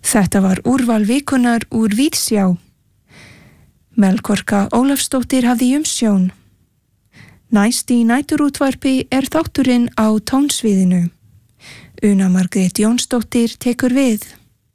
Þetta var úrval vikunar úr Víðsjá. Melkorka Ólafsdóttir hafði umsjón. Næst í næturútvarpi þátturinn á tónsviðinu. Una Margrét Jónsdóttir tekur við.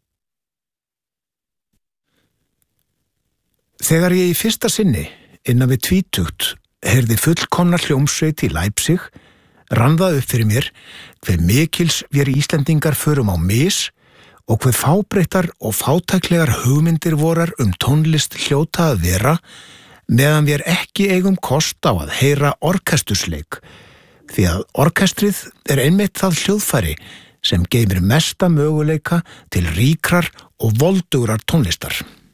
Þegar ég í fyrsta sinni, innan við 20, heyrði fullkomna hljómsveit í Leipzig, rann það upp fyrir mér hve mikils vér Íslendingar förum á mis og hve fábreyttar og fátæklegar hugmyndir vorar tónlist hljóta að vera, meðan vér ekki eigum kost á að heyra orkestusleik, því að orkestrið einmitt það hljóðfæri sem geymir mesta möguleika til ríkrar og voldugrar tónlistar.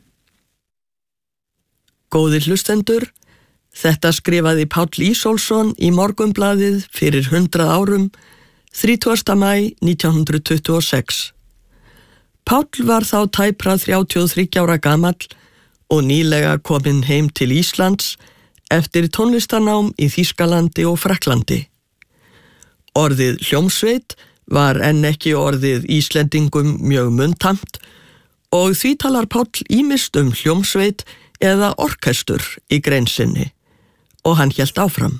Góðir hlustendur, þetta skrifaði Páll Ísólfsson í Morgunblaðið fyrir 100 árum, 30. maí 1926. Páll var þá tæpra 33 ára gamall og nýlega kominn heim til Íslands eftir tónlistarnám í Þýskalandi og Frakklandi. Orðið hljómsveit var enn ekki orðið Íslendingum mjög munntamt og því talar Páll ýmist hljómsveit eða orkestur í grein sinni og hann hélt áfram.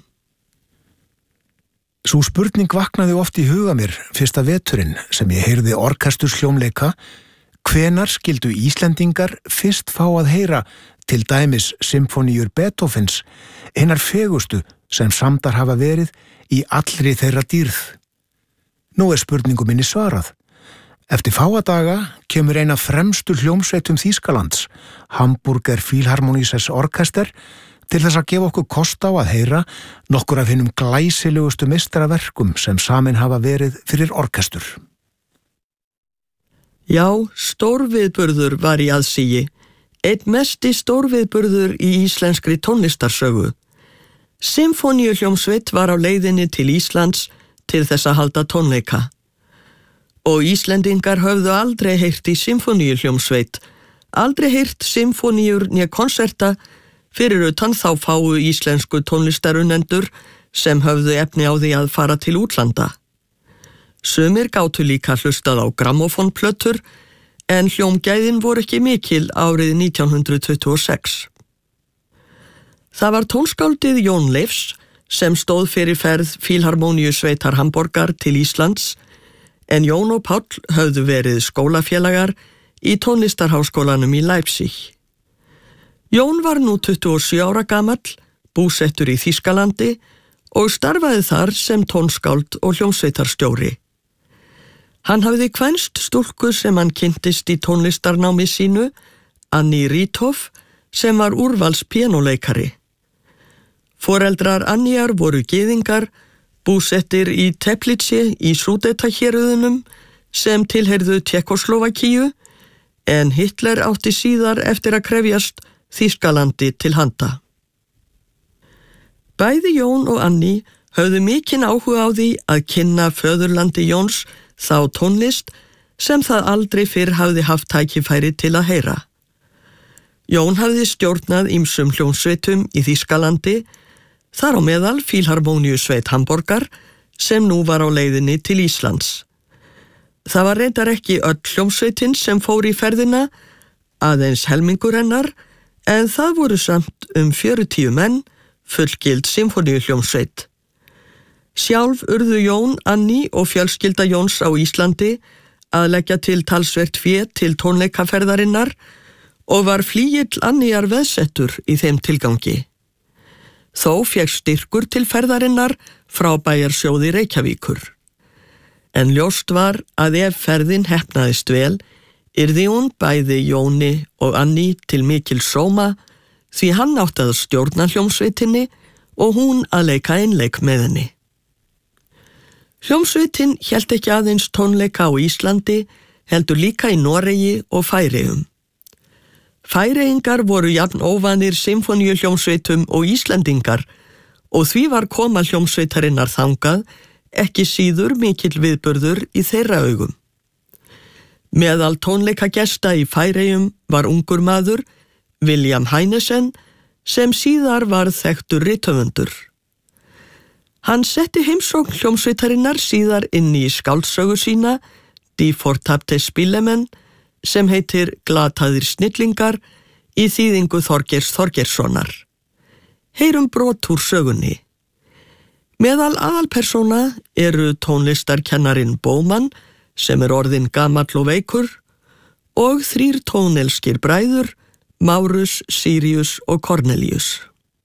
Sú spurning vaknaði oft í huga mér fyrsta veturinn sem ég heyrði orkesturshljómleika, hvenær skyldu Íslendingar fyrst fá að heyra til dæmis symfóníur Beethovens, hinar fegustu sem samdar hafa verið í allri þeirra dýrð. Nú spurningu minni svarað. Eftir fáa daga kemur eina fremstu hljómsveitum Þýskalands, Hamburger Philharmonisches Orchester, til þess að gefa okkur kost á að heyra nokkur af hinum glæsilegustu meistaraverkum sem samin hafa verið fyrir orkestur. Já, stórviðburður var í aðsigi, einn mesti stórviðburður í íslenskri tónlistarsögu. Symfóníuhljómsveit var á leiðinni til Íslands til þess að halda tónleika. Og Íslendingar höfðu aldrei heyrt í symfóníuhljómsveit, aldrei heyrt symfóníur né konserta fyrir utan þá fáu íslensku tónlistarunendur sem höfðu efni á því að fara til útlanda. Sumir gátu líka hlustað á grammófónplötur en hljómgæðin voru ekki mikil árið 1926. Það var tónskáldið Jón Leifs sem stóð fyrir ferð Fílharmóníusveitar Hamborgar til Íslands en Jón og Páll höfðu verið skólafélagar í tónlistarháskólanum í Leipzig. Jón var nú 27 ára gamall, búsettur í Þýskalandi og starfaði þar sem tónskáld og hljómsveitarstjóri. Hann hafði kvænst stúlku sem hann kynntist í tónlistarnámi sínu, Annie Riethoff, sem var úrvals píanóleikari. Foreldrar Anniar voru gyðingar, búsettir í Teplice í Súdetahéruðunum sem tilheyrðu Tékkóslóvakíu, en Hitler átti síðar eftir að krefjast Þýskalandi til handa. Bæði Jón og Annie höfðu mikinn áhuga á því að kynna föðurlandi Jóns þá tónlist sem það aldrei fyrr hafði haft tækifæri til að heyra. Jón hafði stjórnað ýmsum hljómsveitum í Þýskalandi, þar á meðal Fílharmóníusveit Hamborgar sem nú var á leiðinni til Íslands. Það var reyndar ekki öll hljómsveitin sem fór í ferðina, aðeins helmingur hennar, en það voru samt 40 menn, fullgild symfóníuhljómsveit. Sjálf urðu Jón, Annie og fjölskylda Jóns á Íslandi að leggja til talsvert fé til tónleikaferðarinnar og var flýill Anniar veðsettur í þeim tilgangi. Þó fékk styrkur til ferðarinnar frá bæjarsjóði Reykjavíkur. En ljóst var að ef ferðin heppnaðist vel, yrði hún bæði Jóni og Annie til mikil sóma því hann átti að stjórna hljómsveitinni og hún að leika einleik með henni. Hljómsveitin hélt ekki aðeins tónleika á Íslandi, heldur líka í Noregi og Færeyjum. Færeyingar voru jafn óvanir symfóníuhljómsveitum og Íslendingar og því var koma hljómsveitarinnar þangað ekki síður mikill viðburður í þeirra augum. Meðal tónleikagesta í Færeyjum var ungur maður, William Heinesen, sem síðar var þekktur rithöfundur. Hann setti heimsókn hljómsveitarinnar síðar inn í skáldsögu sína, Die Fortabte Spielemen, sem heitir Glataðir snillingar í þýðingu Þorgeirs Þorgeirssonar. Heyrum brot úr sögunni. Meðal aðalpersóna eru tónlistarkennarin Bowman, sem orðinn gamall og veikur, og 3 tónelskir bræður, Márus, Sirius og Cornelius.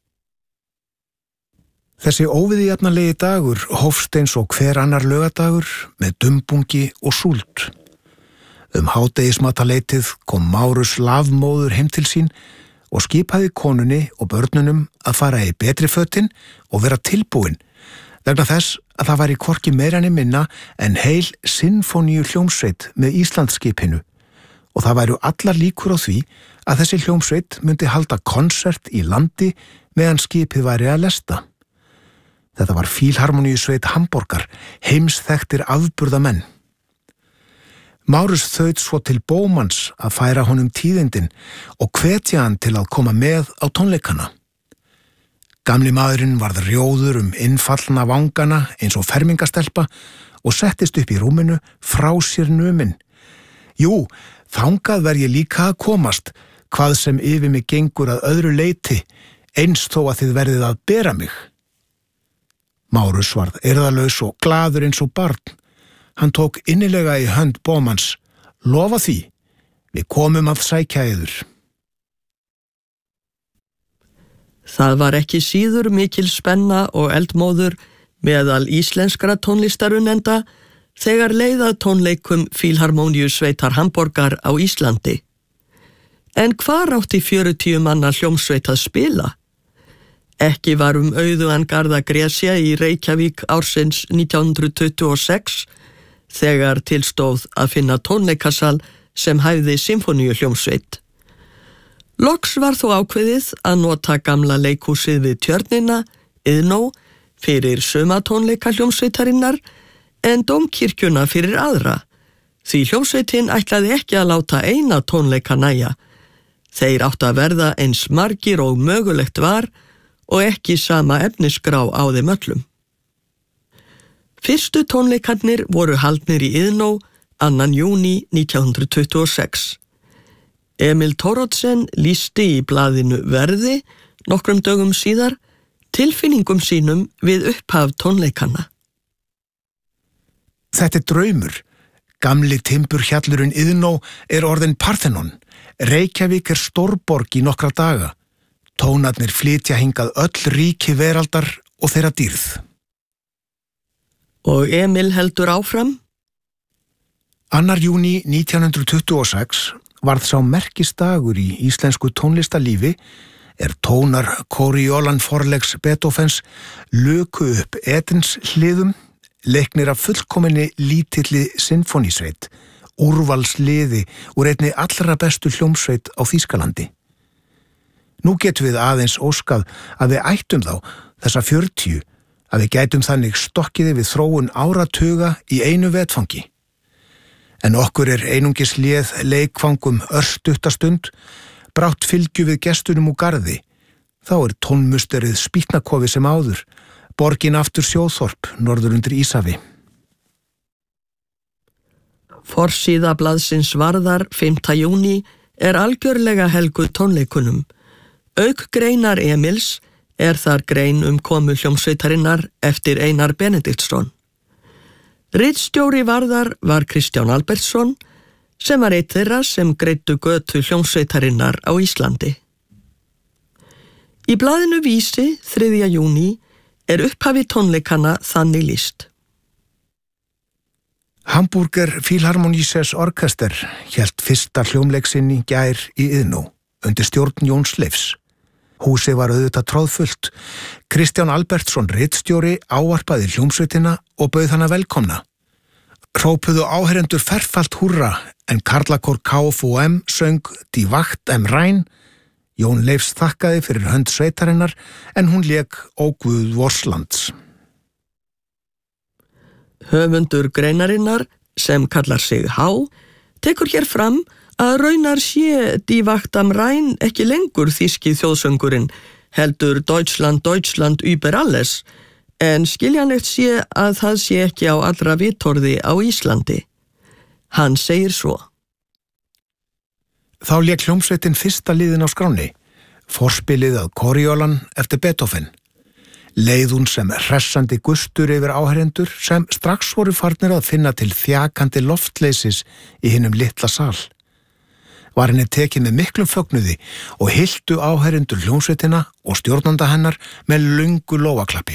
Þessi óviðjafnalegi dagur hófst eins og hver annar laugadagur með dumbungi og súld. Hádegismataleitið kom Márus lafmóður heim til sín og skipaði konunni og börnunum að fara í betri fötin og vera tilbúin, vegna þess að það væri hvorki meira né minna en heil sinfóníu hljómsveit með Íslandsskipinu og það væru allar líkur á því að þessi hljómsveit myndi halda konsert í landi meðan skipið væri að lesta. Þetta var Fílharmoníusveit Hamborgar, heimsþekktir afburðamenn. Márus þaut svo til Bowmans að færa honum tíðindin og hvetja hann til að koma með á tónleikana. Gamli maðurinn varð rjóður innfallna vangana eins og fermingastelpa og settist upp í rúminu frá sér numinn. Jú, þangað verð ég líka að komast, hvað sem yfir mig gengur að öðru leyti, eins þó að þið verðið að bera mig. Márus varð eirðalaus og glaður eins og barn. Hann tók innilega í hönd Bowmans. Lofa því, við komum að sækja yður. Það var ekki síður mikil spenna og eldmóður meðal íslenskra tónlistarunnenda þegar leið að tónleikum Fílharmoníusveitar Hamborgar á Íslandi. En hvar átti 40 manna hljómsveit að spila? Ekki var auðugan Garða Gresja í Reykjavík ársins 1926 þegar tilstóð að finna tónleikasal sem hæfði symfóníuhljómsveit. Loks var þó ákveðið að nota gamla leikhúsið við Tjörnina, Iðnó, fyrir suma tónleikahljómsveitarinnar en dómkirkjuna fyrir aðra, því hljómsveitin ætlaði ekki að láta eina tónleika nægja. Þeir áttu að verða eins margir og mögulegt var og ekki sama efnisgrá á þeim öllum. Fyrstu tónleikarnir voru haldnir í Iðnó 2. júní 1926. Emil Thoroddsen lýsti í blaðinu Verði nokkrum dögum síðar tilfinningum sínum við upphaf tónleikanna. Þetta draumur. Gamli timburhjallurinn Iðnó orðin Parthenon. Reykjavík stórborg í nokkra daga. Tónarnir flytja hingað öll ríki veraldar og þeirra dýrð. Og Emil heldur áfram. 2. júní 1926 varð sá merkisdagur í íslensku tónlistarlífi tónar Coriolan forlegs Beethovens luku upp Edens hliðum, leiknir af fullkominni lítilli sinfónísveit, úrvalsliði úr einni allra bestu hljómsveit á Þýskalandi. Nú getum við aðeins óskað að við ættum þá, þessa 40, að við gætum þannig stokkiði við þróun áratuga í einu vetfangi. En okkur einungis léð leikfangum örstuttastund, brátt fylgju við gestunum úr garði. Þá tónmusterið Spýtnakofi sem áður, borgin aftur Sjóðþorp, norður undir Ísafi. Forsíða blaðsins Varðar 5. júní algjörlega helguð tónleikunum. Auk greinar Emils þar grein komu hljómsveitarinnar eftir Einar Benediktsson. Ritstjóri Varðar var Kristján Albertsson, sem var einn þeirra sem greiddu götu hljómsveitarinnar á Íslandi. Í blaðinu Vísi 3. júní upphafi tónleikanna þannig lýst. Hamburger Philharmonisches Orchester hélt fyrsta hljómleiksinn í gær í Iðnó, undir stjórn Jóns Leifs. Húsið var auðvitað tróðfullt. Kristján Albertsson ritstjóri ávarpaði hljómsveitina og bauð hana velkomna. Hrópuðu áheyrendur ferfalt húrra, en karlakór KFUM söng Die Wacht am Rhein. Jón Leifs þakkaði fyrir hönd sveitarinnar, en hún lék Ó Guð Vorslands. Höfundur greinarinnar, sem kallar sig Há, tekur hér fram að raunar sé Die Wacht am Rhein ekki lengur þýski þjóðsöngurinn, heldur Deutschland, Deutschland über alles, en skiljanlegt sé að það sé ekki á allra vitorði á Íslandi. Hann segir svo. Þá lék hljómsveitin fyrsta liðin á skránni, forspilið að Coriolan eftir Beethoven. Leið hún sem hressandi gustur yfir áherendur sem strax voru farnir að finna til þjakandi loftleysis í hinum litla sal. Var henni tekið með miklum fögnuði og hylltu áherendur hljómsveitina og stjórnanda hennar með löngu lófaklappi.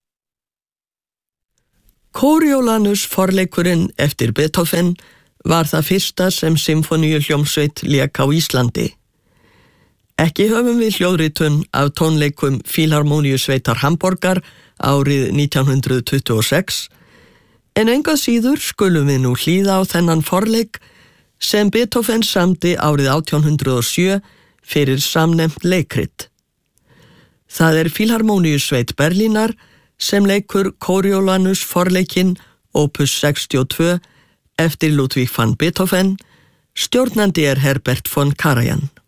Coriolanus forleikurinn eftir Beethoven var það fyrsta sem symfoníuhljómsveit lék á Íslandi. Ekki höfum við hljóðritun af tónleikum Fílharmóníusveitar Hamborgar árið 1926, en engað síður skulum við nú hlýða á þennan forleik sem Beethoven samdi árið 1807 fyrir samnefnt leikrit. Það Fílharmóníusveit Berlínar sem leikur Coriolanus forleikinn opus 62 eftir Ludwig van Beethoven, stjórnandi Herbert von Karajan.